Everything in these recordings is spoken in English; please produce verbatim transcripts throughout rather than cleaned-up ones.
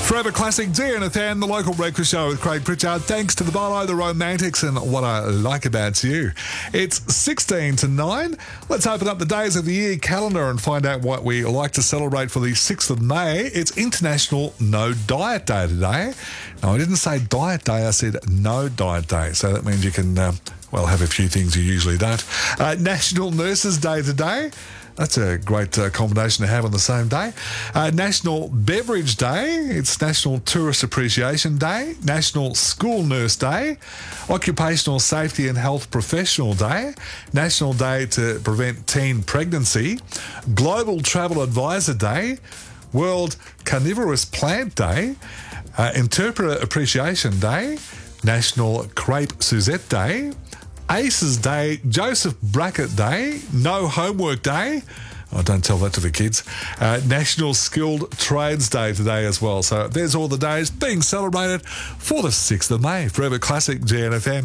Forever Classic D N F M, the local breakfast show with Craig Pritchard. Thanks to the Barlow, the Romantics, and What I Like About You. It's sixteen to nine. Let's open up the Days of the Year calendar and find out what we like to celebrate for the sixth of May. It's International No Diet Day today. No, I didn't say Diet Day, I said No Diet Day. So that means you can, uh, well, have a few things you usually don't. Uh, National Nurses Day today. That's a great uh, combination to have on the same day. Uh, National Beverage Day. It's National Tourist Appreciation Day. National School Nurse Day. Occupational Safety and Health Professional Day. National Day to Prevent Teen Pregnancy. Global Travel Advisor Day. World Carnivorous Plant Day. Uh, Interpreter Appreciation Day. National Crepe Suzette Day. Aces Day, Joseph Brackett Day, No Homework Day. Oh, don't tell that to the kids. Uh, National Skilled Trades Day today as well. So there's all the days being celebrated for the sixth of May. Forever Classic G N F M.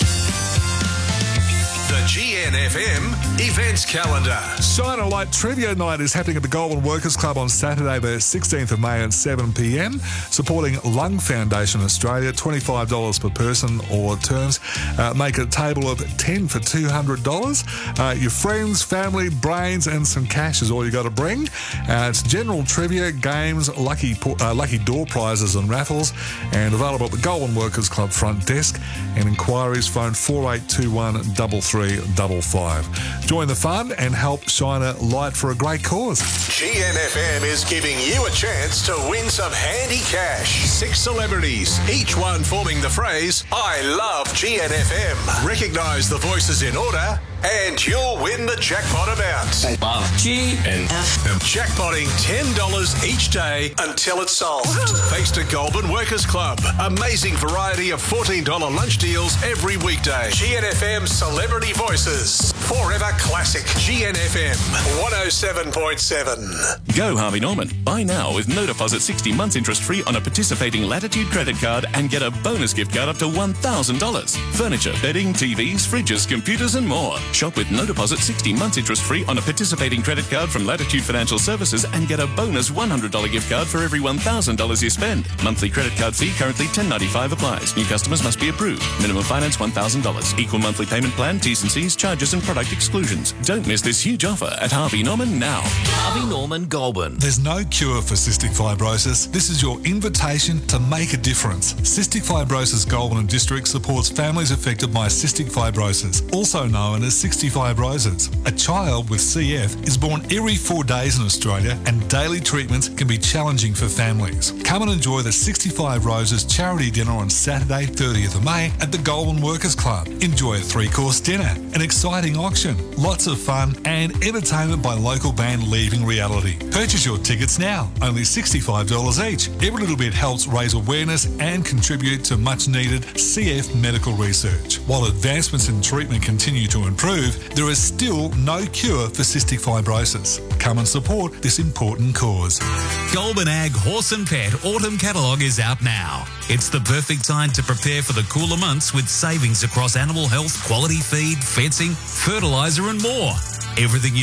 The G N F M Events Calendar. Shine a Light Trivia Night is happening at the Goulburn Workers Club on Saturday the sixteenth of May at seven p m, supporting Lung Foundation Australia, twenty-five dollars per person or terms. Uh, make a table of ten for two hundred dollars. Uh, your friends, family, brains and some cash is all you got to bring. Uh, it's general trivia, games, lucky uh, lucky door prizes and raffles, and available at the Goulburn Workers Club front desk. And inquiries phone four eight two one three three five five. Join the fun and help shine a light for a great cause. G N F M is giving you a chance to win some handy cash. Six celebrities, each one forming the phrase, I love G N F M. Recognise the voices in order and you'll win the jackpot amount. Love G N F M. Jackpotting ten dollars each day until it's solved. Thanks to Goulburn Workers Club. Amazing variety of fourteen dollars lunch deals every weekday. G N F M Celebrity Voices. Forever Classic. G N F M one oh seven point seven. Go Harvey Norman. Buy now with no deposit sixty months interest free on a participating Latitude credit card and get a bonus gift card up to one thousand dollars. Furniture, bedding, T Vs, fridges, computers and more. Shop with no deposit sixty months interest free on a participating credit card from Latitude Financial Services and get a bonus one hundred dollars gift card for every one thousand dollars you spend. Monthly credit card fee currently ten dollars ninety-five applies. New customers must be approved. Minimum finance one thousand dollars. Equal monthly payment plan, T's and C's, charges and product exclusions. Don't miss this huge offer at Harvey Norman now. Harvey Norman Goulburn. There's no cure for cystic fibrosis. This is your invitation to make a difference. Cystic Fibrosis Goulburn and District supports families affected by cystic fibrosis, also known as sixty-five roses. A child with C F is born every four days in Australia and daily treatments can be challenging for families. Come and enjoy the sixty-five Roses charity dinner on Saturday, thirtieth of May at the Goulburn Workers Club. Enjoy a three-course dinner, an exciting auction, lots of fun and entertainment by local band Leaving Reality. Purchase your tickets now, only sixty-five dollars each. Every little bit helps raise awareness and contribute to much needed C F medical research. While advancements in treatment continue to improve, there is still no cure for cystic fibrosis. Come and support this important cause. Goulburn Ag Horse and Pet Autumn Catalogue is out now. It's the perfect time to prepare for the cooler months with savings across animal health, quality feed, fencing, fertiliser and more. Everything you